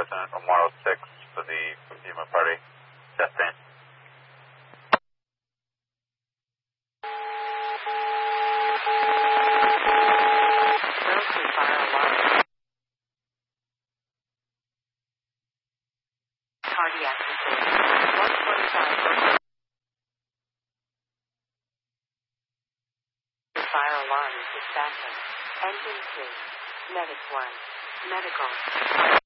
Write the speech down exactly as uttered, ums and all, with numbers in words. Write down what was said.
resident of one oh six for the Yuma party. Testing. Fire alarm. Cardiac facility. one twenty-five. Fire alarm is dispatching. Engine two. Medic one. Medical.